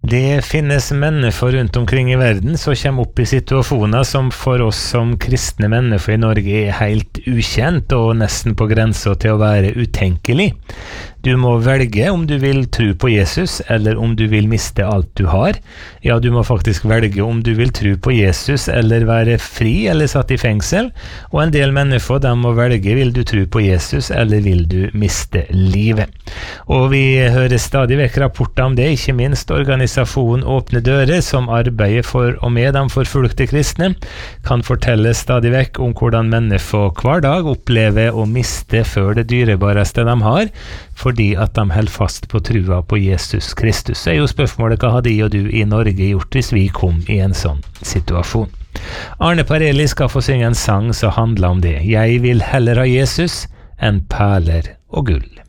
Det finnes mennesker rundt omkring i verden som kommer opp i situasjoner som for oss som kristne mennesker i Norge helt ukjent og nesten på grensen til å være utenkelig. Du må velge om du vil tro på Jesus eller om du vil miste alt du har. Ja, du må faktisk velge om du vil tro på Jesus eller være fri eller satt i fengsel. Og en del mennesker de må velge, vil du tro på Jesus eller vil du miste livet. Og vi hører stadig vekk rapporter om det, ikke minst organisasjonen Åpne Dører, som arbeider for og med de forfulgte kristne, kan fortelle stadig vekk om hvordan mennesker hver dag opplever å miste før det dyrebareste de har, fordi at de holder fast på trua på Jesus Kristus. Så jo spørsmålet, hva hadde jeg og du i Norge gjort hvis vi kom i en sånn situasjon? Arne Parelli skal få synge en sang som handler om det. Jeg vil heller ha Jesus enn perler og gull.